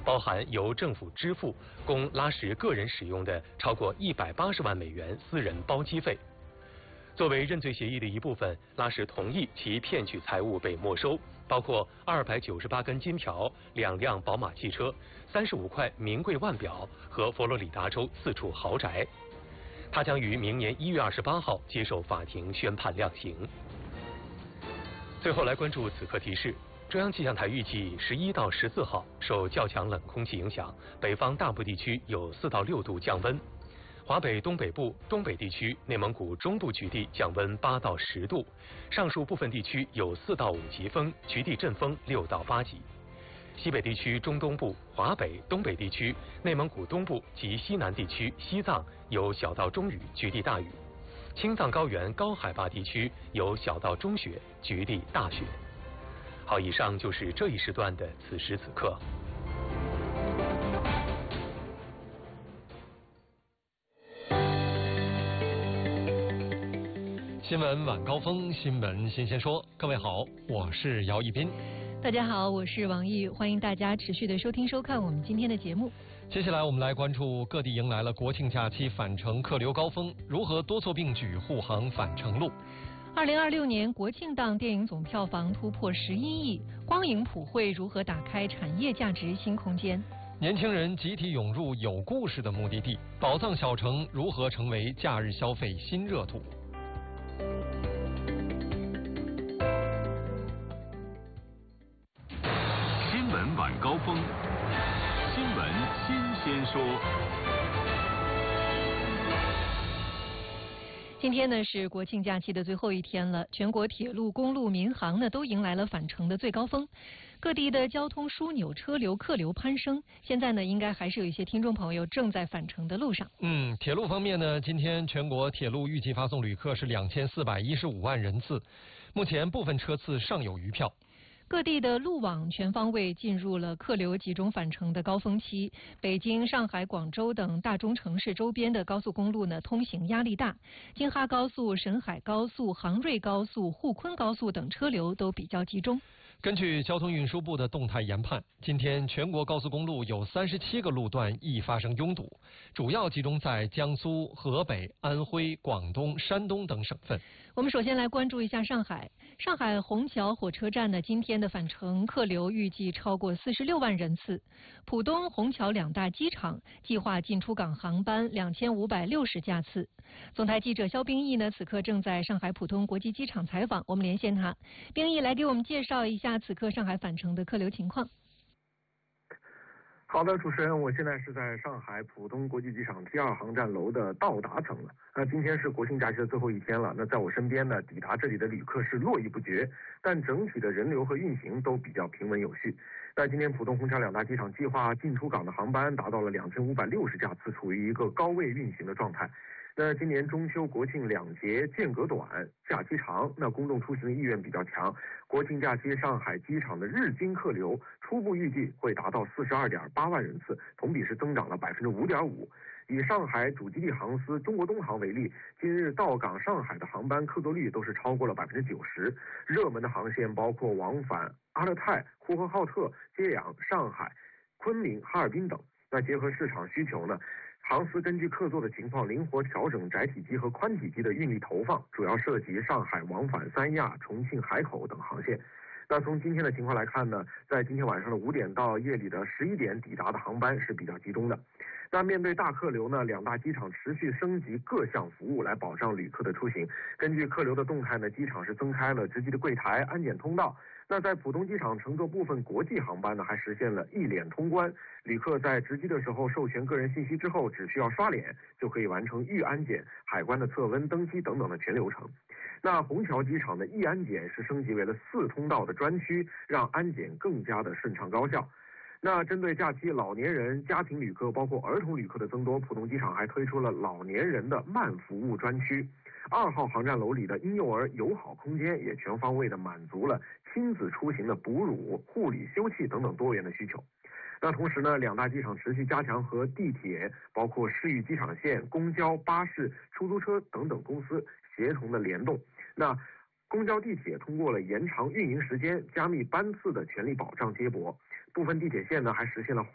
包含由政府支付供拉什个人使用的超过180万美元私人包机费。作为认罪协议的一部分，拉什同意其骗取财物被没收，包括298根金条、2辆宝马汽车、35块名贵腕表和佛罗里达州4处豪宅。他将于明年1月28号接受法庭宣判量刑。最后来关注此刻提示。中央气象台预计11到14号受较强冷空气影响，北方大部地区有4到6度降温，华北东北部、东北地区、内蒙古中部局地降温8到10度，上述部分地区有4到5级风，局地阵风6到8级。西北地区、中东部、华北、东北地区、内蒙古东部及西南地区、西藏有小到中雨，局地大雨。青藏高原高海拔地区有小到中雪，局地大雪。好，以上就是这一时段的此时此刻。 新闻晚高峰，新闻新鲜说。各位好，我是姚一斌。 大家好，我是王毅，欢迎大家持续的收听收看我们今天的节目。 接下来我们来关注各地迎来了国庆假期返程客流高峰，如何多措并举护航返程路。 2026年国庆档电影总票房突破11亿，光影普惠如何打开产业价值新空间？ 年轻人集体涌入有故事的目的地，宝藏小城如何成为假日消费新热土？ 新闻晚高峰，新闻新鲜说。 今天呢是国庆假期的最后一天了，全国铁路、公路、民航呢都迎来了返程的最高峰，各地的交通枢纽、车流、客流攀升。现在呢，应该还是有一些听众朋友正在返程的路上。 铁路方面呢，今天全国铁路预计发送旅客是2415万人次，目前部分车次尚有余票。 各地的路网全方位进入了客流集中返程的高峰期，北京、上海、广州等大中城市周边的高速公路呢，通行压力大，京哈高速、沈海高速、杭瑞高速、沪昆高速等车流都比较集中。 根据交通运输部的动态研判，今天全国高速公路有37个路段易发生拥堵，主要集中在江苏、河北、安徽、广东、山东等省份。 我们首先来关注一下上海。上海虹桥火车站呢，今天的返程客流预计超过46万人次。浦东、虹桥两大机场计划进出港航班2560架次。总台记者肖冰毅呢，此刻正在上海浦东国际机场采访，我们连线他。冰毅来给我们介绍一下此刻上海返程的客流情况。 好的，主持人，我现在是在上海浦东国际机场第2航站楼的到达层了。今天是国庆假期的最后一天了。那在我身边呢，抵达这里的旅客是络绎不绝，但整体的人流和运行都比较平稳有序。那今天浦东、虹桥两大机场计划进出港的航班达到了2560架次，处于一个高位运行的状态。那今年中秋、国庆两节间隔短，假期长，那公众出行的意愿比较强。国庆假期上海机场的日均客流初步预计会达到42.8万人次，同比是增长了5.5%。以上海主基地航司中国东航为例，今日到港上海的航班客座率都是超过了90%。热门的航线包括往返阿勒泰、呼和浩特、揭阳、上海、昆明、哈尔滨等。那结合市场需求呢，航司根据客座的情况灵活调整窄体机和宽体机的运力投放，主要涉及上海往返三亚、重庆海口等航线。那从今天的情况来看呢，在今天晚上的5点到夜里的11点抵达的航班是比较集中的。那面对大客流呢，两大机场持续升级各项服务来保障旅客的出行。根据客流的动态呢，机场是增开了值机的柜台、安检通道。那在浦东机场乘坐部分国际航班呢，还实现了一脸通关。旅客在值机的时候授权个人信息之后，只需要刷脸就可以完成预安检、海关的测温、登机等等的全流程。那虹桥机场的易安检是升级为了4通道的专区，让安检更加的顺畅高效。那针对假期老年人、家庭旅客包括儿童旅客的增多，浦东机场还推出了老年人的慢服务专区。2号航站楼里的婴幼儿友好空间也全方位的满足了亲子出行的哺乳、护理、休憩等等多元的需求。那同时呢，两大机场持续加强和地铁、包括市域机场线、公交、巴士、出租车等等公司协同的联动。那公交、地铁通过了延长运营时间、加密班次的权利保障接驳，部分地铁线呢还实现了